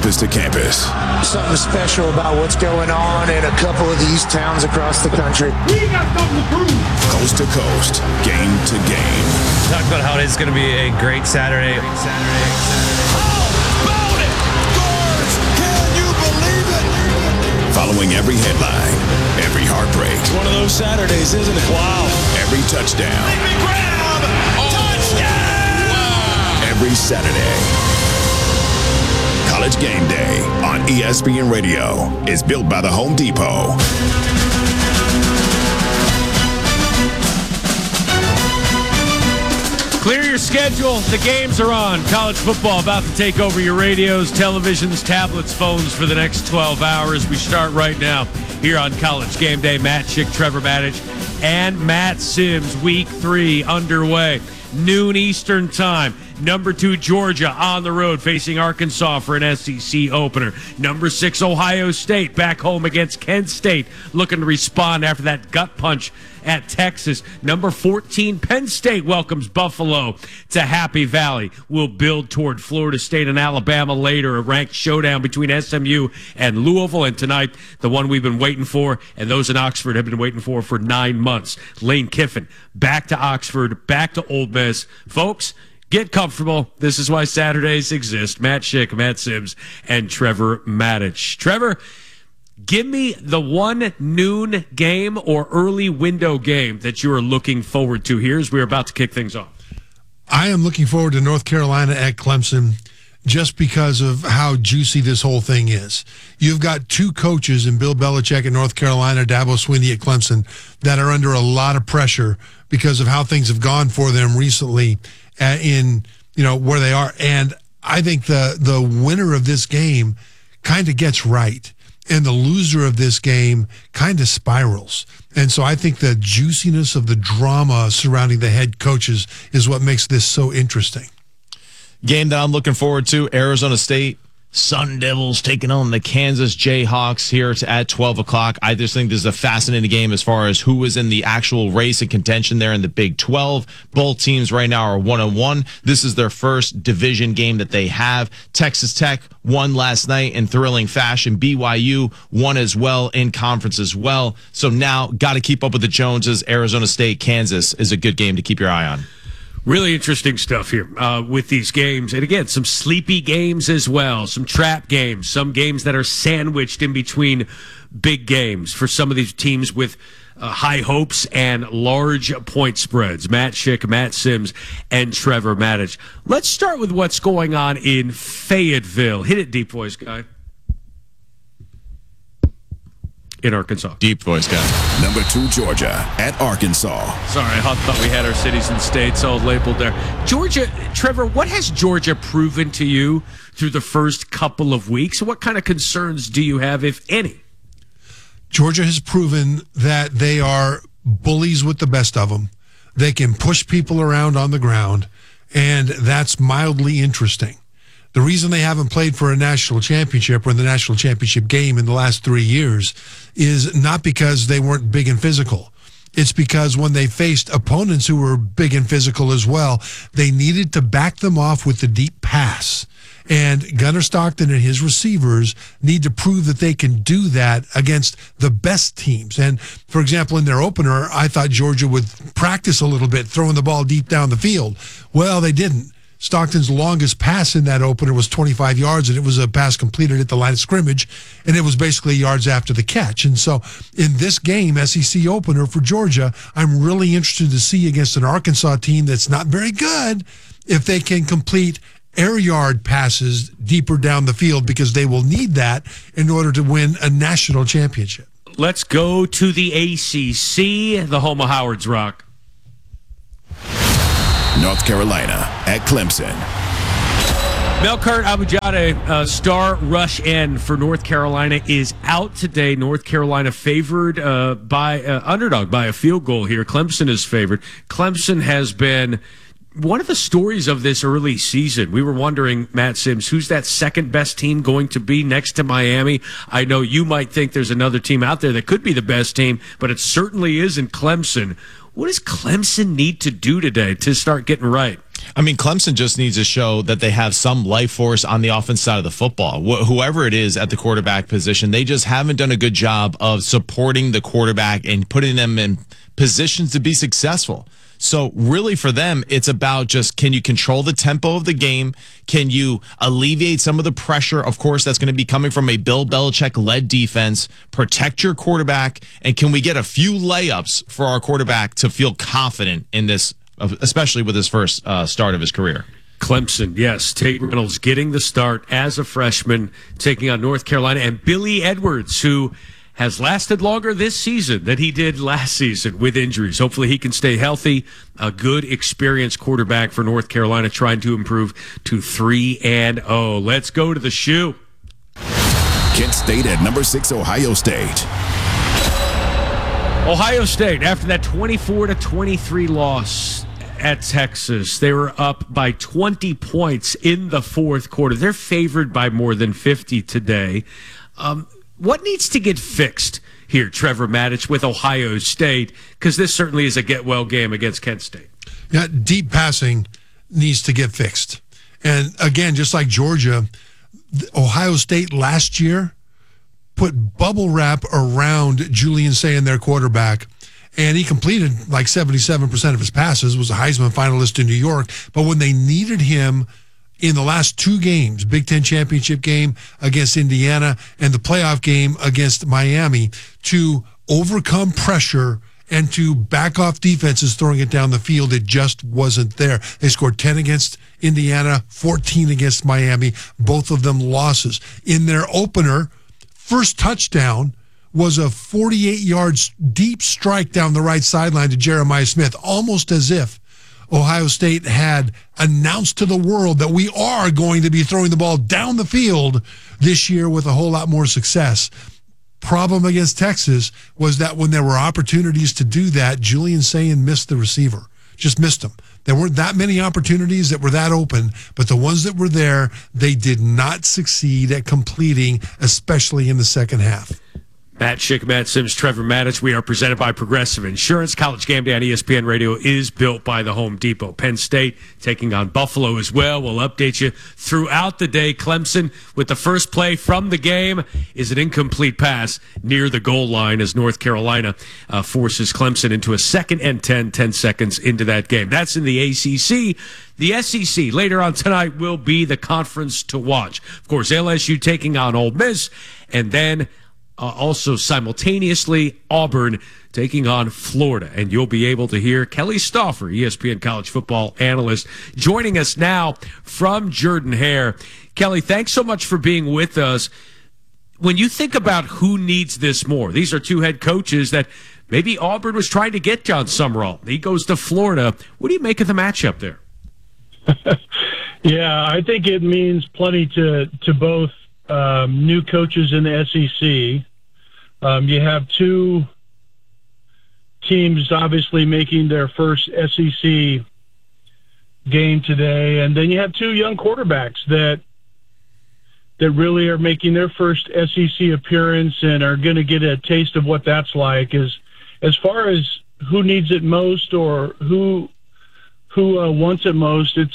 campus to campus. Something special about what's going on in a couple of these towns across the country. We got something to prove. Coast to coast, game to game. Talk about how it is going to be a great Saturday. Following every headline, every heartbreak. It's one of those Saturdays, isn't it? Wow. Every touchdown. Big grab. Touchdown. Wow. Every Saturday. College Game Day on ESPN Radio is built by the Home Depot. Clear your schedule. The games are on. College football about to take over your radios, televisions, tablets, phones for the next 12 hours. We start right now here on College Game Day. Matt Schick, Trevor Matich, and Matt Sims. Week 3 underway. Noon Eastern time. Number 2, Georgia on the road facing Arkansas for an SEC opener. Number 6, Ohio State back home against Kent State, looking to respond after that gut punch at Texas. Number 14, Penn State welcomes Buffalo to Happy Valley. We'll build toward Florida State and Alabama later, a ranked showdown between SMU and Louisville. And tonight, the one we've been waiting for, and those in Oxford have been waiting for 9 months. Lane Kiffin back to Oxford, back to Ole Miss. Folks, get comfortable. This is why Saturdays exist. Matt Schick, Matt Sims, and Trevor Matich. Trevor, give me the one noon game or early window game that you are looking forward to here as we're about to kick things off. I am looking forward to North Carolina at Clemson just because of how juicy this whole thing is. You've got 2 coaches in Bill Belichick at North Carolina, Dabo Swinney at Clemson, that are under a lot of pressure because of how things have gone for them recently in, where they are. And I think the winner of this game kind of gets right, and the loser of this game kind of spirals. And so I think the juiciness of the drama surrounding the head coaches is what makes this so interesting. Game that I'm looking forward to, Arizona State Sun Devils taking on the Kansas Jayhawks here at 12 o'clock. I just think this is a fascinating game as far as who is in the actual race and contention there in the Big 12. Both teams right now are 1-1. This is their first division game that they have. Texas Tech won last night in thrilling fashion. BYU won as well in conference as well. So now got to keep up with the Joneses. Arizona State, Kansas is a good game to keep your eye on. Really interesting stuff here with these games. And again, some sleepy games as well, some trap games, some games that are sandwiched in between big games for some of these teams with high hopes and large point spreads. Matt Schick, Matt Sims, and Trevor Matich. Let's start with what's going on in Fayetteville. Hit it, deep voice guy. In Arkansas. Deep voice guy. Number 2, Georgia at Arkansas. Sorry, I thought we had our cities and states all labeled there. Georgia, Trevor, what has Georgia proven to you through the first couple of weeks? What kind of concerns do you have, if any? Georgia has proven that they are bullies with the best of them. They can push people around on the ground, and that's mildly interesting. The reason they haven't played for a national championship or in the national championship game in the last 3 years is not because they weren't big and physical. It's because when they faced opponents who were big and physical as well, they needed to back them off with the deep pass. And Gunnar Stockton and his receivers need to prove that they can do that against the best teams. And, for example, in their opener, I thought Georgia would practice a little bit, throwing the ball deep down the field. Well, they didn't. Stockton's longest pass in that opener was 25 yards, and it was a pass completed at the line of scrimmage, and it was basically yards after the catch. And so in this game, SEC opener for Georgia, I'm really interested to see against an Arkansas team that's not very good if they can complete air yard passes deeper down the field, because they will need that in order to win a national championship. Let's go to the ACC, the home of Howard's Rock. North Carolina at Clemson. Melkart Abujade, star rush end for North Carolina, is out today. North Carolina favored by underdog by a field goal here. Clemson is favored. Clemson has been one of the stories of this early season. We were wondering, Matt Sims, who's that second best team going to be next to Miami? I know you might think there's another team out there that could be the best team, but it certainly isn't Clemson. what does Clemson need to do today to start getting right? I mean, Clemson just needs to show that they have some life force on the offense side of the football. Whoever it is at the quarterback position, they just haven't done a good job of supporting the quarterback and putting them in positions to be successful. So really for them, it's about just, can you control the tempo of the game? Can you alleviate some of the pressure, of course, that's going to be coming from a Bill Belichick-led defense, protect your quarterback, and can we get a few layups for our quarterback to feel confident in this, especially with his first start of his career? Clemson, yes. Tate Reynolds getting the start as a freshman, taking on North Carolina, and Billy Edwards, who has lasted longer this season than he did last season with injuries. Hopefully he can stay healthy. A good, experienced quarterback for North Carolina, trying to improve to 3-0. Let's go to the shoe. Kent State at number 6, Ohio State. Ohio State, after that 24-23 loss at Texas, they were up by 20 points in the fourth quarter. They're favored by more than 50 today. What needs to get fixed here, Trevor Matich, with Ohio State? Because this certainly is a get-well game against Kent State. Yeah, deep passing needs to get fixed. And again, just like Georgia, Ohio State last year put bubble wrap around Julian Sayin, their quarterback, and he completed like 77% of his passes, was a Heisman finalist in New York. But when they needed him in the last two games, Big Ten championship game against Indiana and the playoff game against Miami, to overcome pressure and to back off defenses throwing it down the field, it just wasn't there. They scored 10 against Indiana, 14 against Miami, both of them losses. In their opener, first touchdown was a 48-yard deep strike down the right sideline to Jeremiah Smith, almost as if Ohio State had announced to the world that we are going to be throwing the ball down the field this year with a whole lot more success. Problem against Texas was that when there were opportunities to do that, Julian Sayin missed the receiver. Just missed them. There weren't that many opportunities that were that open, but the ones that were there, they did not succeed at completing, especially in the second half. Matt Schick, Matt Sims, Trevor Matich. We are presented by Progressive Insurance. College Game Day on ESPN Radio is built by the Home Depot. Penn State taking on Buffalo as well. We'll update you throughout the day. Clemson with the first play from the game is an incomplete pass near the goal line as North Carolina forces Clemson into a 2nd and 10 seconds into that game. That's in the ACC. The SEC later on tonight will be the conference to watch. Of course, LSU taking on Ole Miss, and then also simultaneously Auburn taking on Florida. And you'll be able to hear Kelly Stauffer, ESPN college football analyst, joining us now from Jordan-Hare. Kelly, thanks so much for being with us. When you think about who needs this more, these are two head coaches that maybe Auburn was trying to get John Summerall. He goes to Florida. What do you make of the matchup there? Yeah, I think it means plenty to both new coaches in the SEC. You have two teams obviously making their first SEC game today, and then you have two young quarterbacks that really are making their first SEC appearance and are going to get a taste of what that's like. As far as who needs it most or who wants it most, this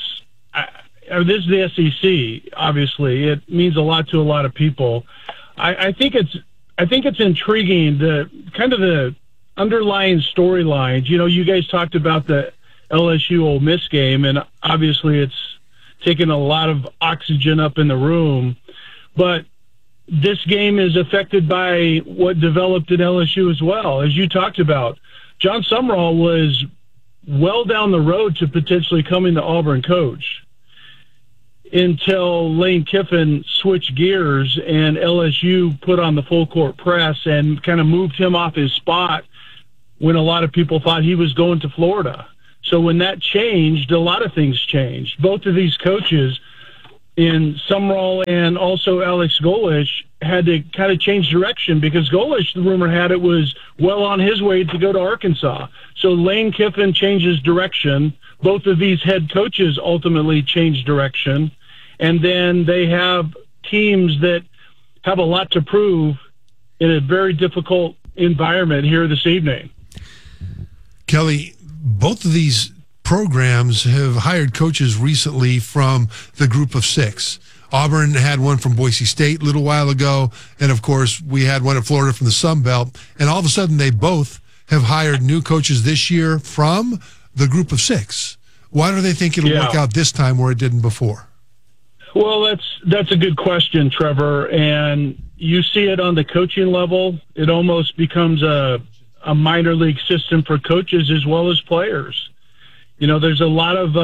is the SEC. Obviously, it means a lot to a lot of people. I think it's intriguing, the underlying storylines. You know, you guys talked about the LSU Ole Miss game, and obviously it's taken a lot of oxygen up in the room. But this game is affected by what developed at LSU as well. As you talked about, John Summerall was well down the road to potentially coming the Auburn coach until Lane Kiffin switched gears and LSU put on the full court press and kind of moved him off his spot when a lot of people thought he was going to Florida. So when that changed, a lot of things changed. Both of these coaches, in Summerall and also Alex Golesh, had to kind of change direction because Golesh, the rumor had it, was well on his way to go to Arkansas. So Lane Kiffin changes direction. Both of these head coaches ultimately changed direction. And then they have teams that have a lot to prove in a very difficult environment here this evening. Kelly, both of these programs have hired coaches recently from the group of 6. Auburn had one from Boise State a little while ago, and of course we had one at Florida from the Sun Belt, and all of a sudden they both have hired new coaches this year from the group of 6. Why do they think it'll work out this time where it didn't before? Well, that's a good question, Trevor, and you see it on the coaching level. It almost becomes a minor league system for coaches as well as players. You know, there's a lot of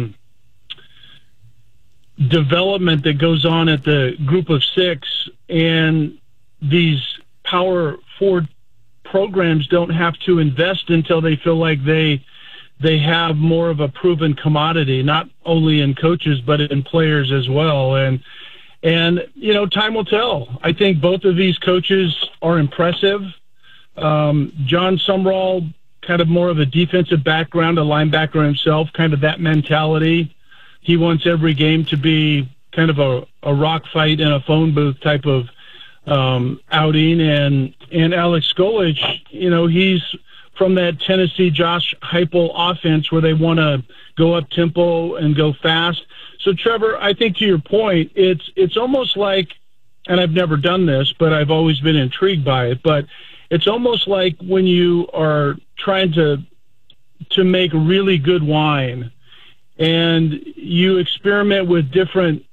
development that goes on at the group of 6, and these Power 4 programs don't have to invest until they feel like they have more of a proven commodity, not only in coaches but in players as well. And you know, time will tell. I think both of these coaches are impressive. John Sumrall, kind of more of a defensive background, a linebacker himself, kind of that mentality. He wants every game to be kind of a rock fight in a phone booth type of outing. And Alex Golich, you know, he's from that Tennessee Josh Heupel offense where they want to go up tempo and go fast. So, Trevor, I think to your point, it's almost like, and I've never done this, but I've always been intrigued by it, but it's almost like when you are trying to make really good wine and you experiment with different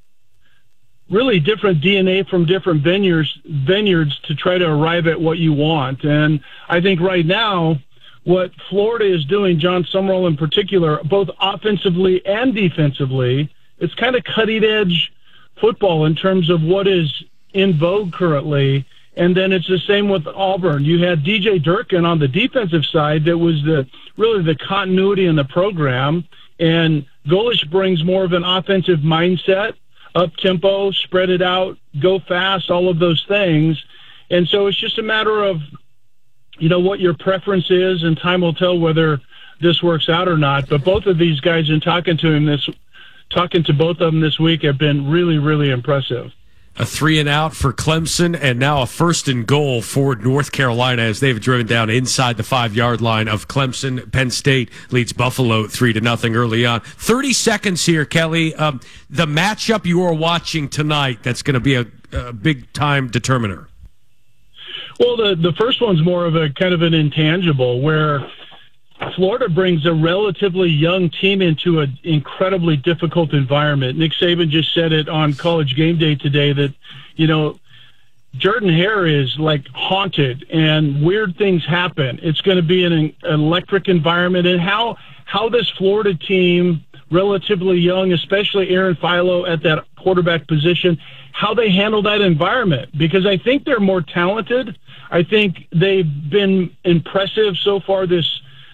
DNA from different vineyards to try to arrive at what you want. And I think right now what Florida is doing, John Sumrall in particular, both offensively and defensively, it's kind of cutting edge football in terms of what is in vogue currently. And then it's the same with Auburn. You had DJ Durkin on the defensive side that was really the continuity in the program. And Golich brings more of an offensive mindset, up-tempo, spread it out, go fast, all of those things. And so it's just a matter of, you know, what your preference is, and time will tell whether this works out or not. But both of these guys, in talking to both of them this week, have been really, really impressive. A 3-and-out for Clemson, and now a 1st and goal for North Carolina as they've driven down inside the 5-yard line of Clemson. Penn State leads Buffalo 3-0 early on. 30 seconds here, Kelly. The matchup you are watching tonight, that's going to be a big-time determiner. Well, the first one's more of a kind of an intangible where Florida brings a relatively young team into an incredibly difficult environment. Nick Saban just said it on College Game Day today that, you know, Jordan-Hare is like haunted and weird things happen. It's going to be an electric environment. And how this Florida team, relatively young, especially Aaron Philo at that quarterback position, how they handle that environment, because I think they're more talented. I think they've been impressive so far this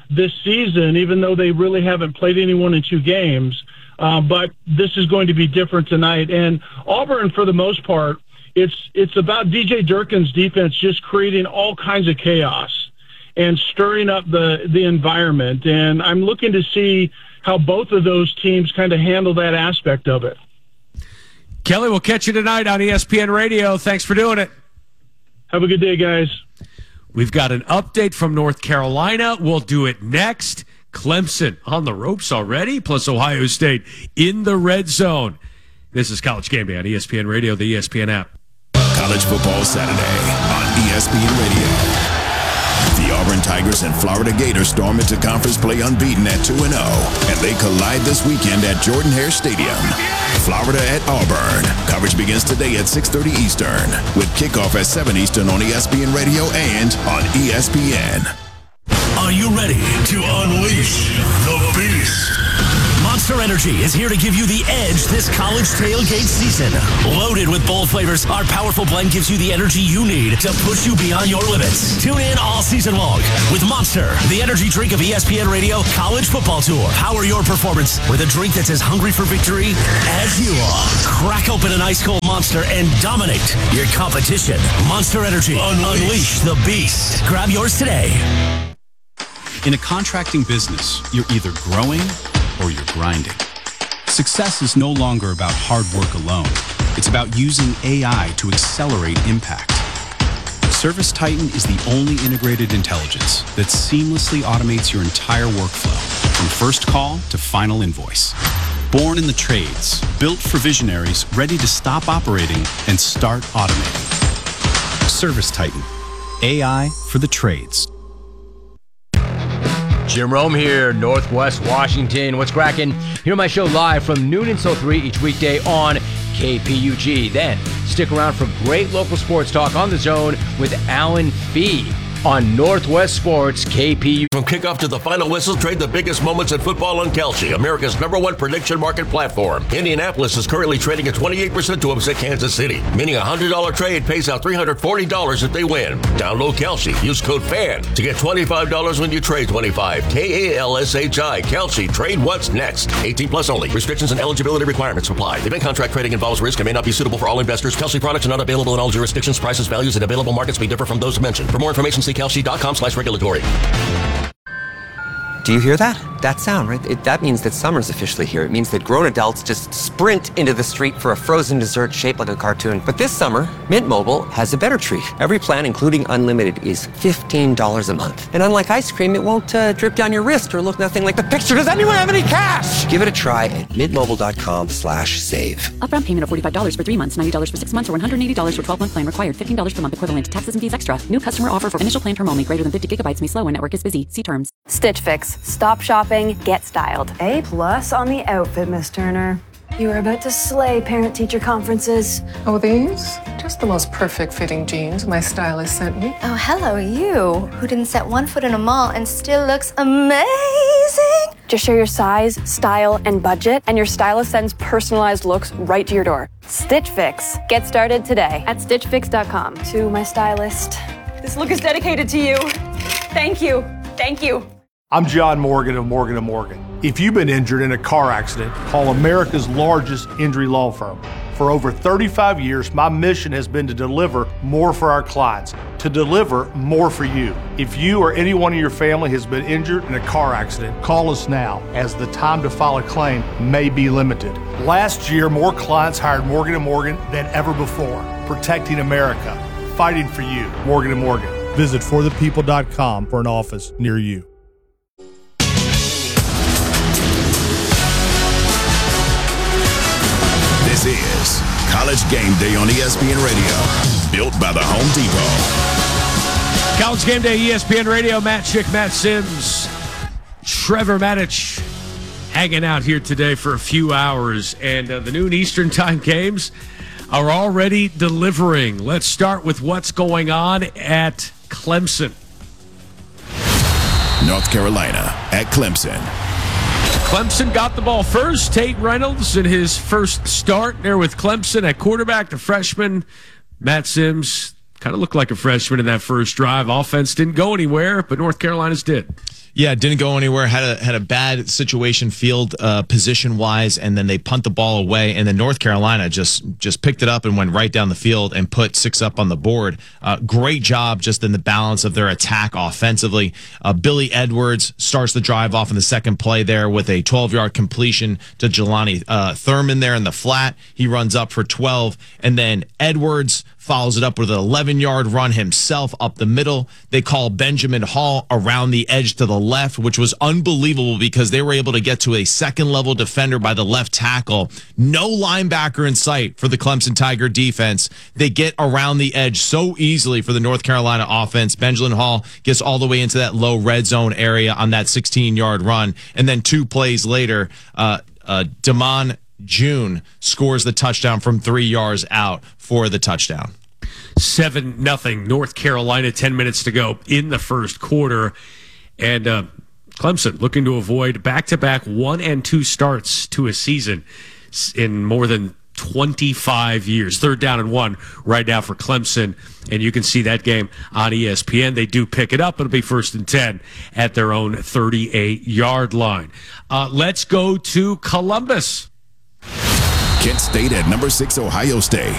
season, even though they really haven't played anyone in 2 games. But this is going to be different tonight. And Auburn, for the most part, it's about DJ Durkin's defense just creating all kinds of chaos and stirring up the environment. And I'm looking to see how both of those teams kind of handle that aspect of it. Kelly, we'll catch you tonight on ESPN Radio. Thanks for doing it. Have a good day, guys. We've got an update from North Carolina. We'll do it next. Clemson on the ropes already, plus Ohio State in the red zone. This is College Game Day on ESPN Radio, the ESPN app. College Football Saturday on ESPN Radio. The Auburn Tigers and Florida Gators storm into conference play unbeaten at 2-0, and they collide this weekend at Jordan-Hare Stadium. Florida at Auburn. Coverage begins today at 6:30 Eastern, with kickoff at 7 Eastern on ESPN Radio and on ESPN. Are you ready to unleash the beast? Monster Energy is here to give you the edge this college tailgate season. Loaded with bold flavors, our powerful blend gives you the energy you need to push you beyond your limits. Tune in all season long with Monster, the energy drink of ESPN Radio College Football Tour. Power your performance with a drink that's as hungry for victory as you are. Crack open an ice cold Monster and dominate your competition. Monster Energy. Unleash the beast. Grab yours today. In a contracting business, you're either growing or you're grinding. Success is no longer about hard work alone. It's about using AI to accelerate impact. ServiceTitan is the only integrated intelligence that seamlessly automates your entire workflow, from first call to final invoice. Born in the trades, built for visionaries ready to stop operating and start automating. ServiceTitan, AI for the trades. Jim Rome here, Northwest Washington. What's cracking? Hear my show live from noon until 3 each weekday on KPUG. Then stick around for great local sports talk on The Zone with Alan Fee on Northwest Sports KPU. From kickoff to the final whistle, trade the biggest moments in football on Kalshi, America's #1 prediction market platform. Indianapolis is currently trading at 28% to upset Kansas City, meaning a $100 trade pays out $340 if they win. Download Kalshi. Use code FAN to get $25 when you trade 25. KALSHI. Kalshi. Trade what's next. 18 plus only. Restrictions and eligibility requirements apply. Event contract trading involves risk and may not be suitable for all investors. Kalshi products are not available in all jurisdictions. Prices, values, and available markets may differ from those mentioned. For more information, see Kalshi.com/regulatory. Do you hear that? That sound, right? That means that summer's officially here. It means that grown adults just sprint into the street for a frozen dessert shaped like a cartoon. But this summer, Mint Mobile has a better treat. Every plan, including unlimited, is $15 a month. And unlike ice cream, it won't drip down your wrist or look nothing like the picture. Does anyone have any cash? Give it a try at mintmobile.com/save. Upfront payment of $45 for 3 months, $90 for 6 months, or $180 for 12-month plan required. $15 per month equivalent. Taxes and fees extra. New customer offer for initial plan term only. Greater than 50 gigabytes may slow when network is busy. See terms. Stitch Fix. Stop shopping, get styled. A+ on the outfit, Miss Turner. You were about to slay parent-teacher conferences. Oh, these? Just the most perfect fitting jeans my stylist sent me. Oh, hello, you, who didn't set one foot in a mall and still looks amazing. Just share your size, style, and budget, and your stylist sends personalized looks right to your door. Stitch Fix. Get started today at StitchFix.com. To my stylist, this look is dedicated to you. Thank you. Thank you. I'm John Morgan of Morgan & Morgan. If you've been injured in a car accident, call America's largest injury law firm. For over 35 years, my mission has been to deliver more for our clients, to deliver more for you. If you or anyone in your family has been injured in a car accident, call us now, as the time to file a claim may be limited. Last year, more clients hired Morgan & Morgan than ever before, protecting America, fighting for you. Morgan & Morgan. Visit forthepeople.com for an office near you. This is College Game Day on ESPN Radio, built by the Home Depot. College Game Day, ESPN Radio. Matt Schick, Matt Sims, Trevor Matich hanging out here today for a few hours. And the noon Eastern time games are already delivering. Let's start with what's going on at Clemson. North Carolina at Clemson. Clemson got the ball first. Tate Reynolds in his first start there with Clemson at quarterback, the freshman. Matt Sims kind of looked like a freshman in that first drive. Offense didn't go anywhere, but North Carolina's did. Yeah, didn't go anywhere. Had a bad situation field position wise, and then they punt the ball away, and then North Carolina just picked it up and went right down the field and put 6 up on the board. Great job just in the balance of their attack offensively. Billy Edwards starts the drive off in the second play there with a 12-yard completion to Jelani Thurman there in the flat. He runs up for 12, and then Edwards follows it up with an 11-yard run himself up the middle. They call Benjamin Hall around the edge to the left, which was unbelievable because they were able to get to a second-level defender by the left tackle. No linebacker in sight for the Clemson Tiger defense. They get around the edge so easily for the North Carolina offense. Benjamin Hall gets all the way into that low red zone area on that 16-yard run. And then 2 plays later, Damon June scores the touchdown from 3 yards out for the touchdown. 7-0 North Carolina, 10 minutes to go in the first quarter. And Clemson looking to avoid back-to-back 1 and 2 starts to a season in more than 25 years. 3rd down and 1 right now for Clemson. And you can see that game on ESPN. They do pick it up. It'll be 1st and 10 at their own 38-yard line. Let's go to Columbus. Kent State at number 6 Ohio State.